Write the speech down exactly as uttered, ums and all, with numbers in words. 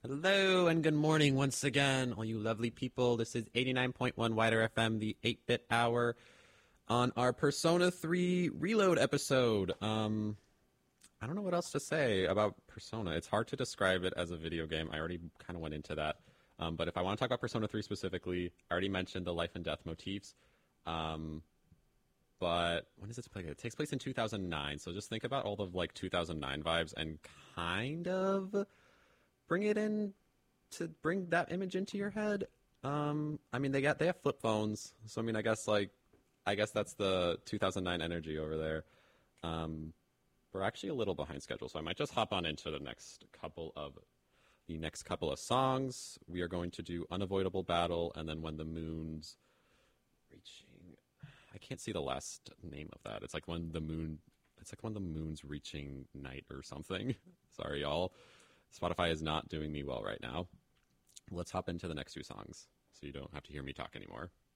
Hello and good morning once again, all you lovely people. This is eighty-nine point one Wider F M, the eight-bit hour, on our Persona three Reload episode. Um, I don't know what else to say about Persona. It's hard to describe it as a video game. I already kind of went into that. Um, but if I want to talk about Persona three specifically, I already mentioned the life and death motifs. Um, but when does it play? It takes place in two thousand nine, so just think about all the like two thousand nine vibes and kind of bring it in to bring that image into your head. Um, I mean, they got they have flip phones, so I mean, I guess like, I guess that's the two thousand nine energy over there. Um, we're actually a little behind schedule, so I might just hop on into the next couple of the next couple of songs. We are going to do Unavoidable Battle, and then When the Moon's Reaching. I can't see the last name of that. It's like when the moon. It's like when the moon's reaching night or something. Sorry, y'all. Spotify is not doing me well right now. Let's hop into the next two songs so you don't have to hear me talk anymore.